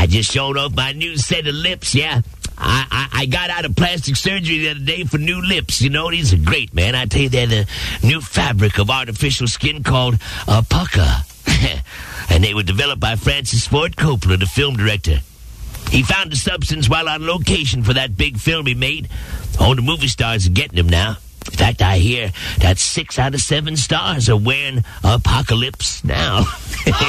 just showed off my new set of lips, yeah. I got out of plastic surgery the other day for new lips. You know, these are great, man. I tell you, they're the new fabric of artificial skin called pucker. And they were developed by Francis Ford Coppola, the film director. He found the substance while on location for that big film he made. All the movie stars are getting them now. In fact, I hear that 6 out of 7 stars are wearing Apocalypse now.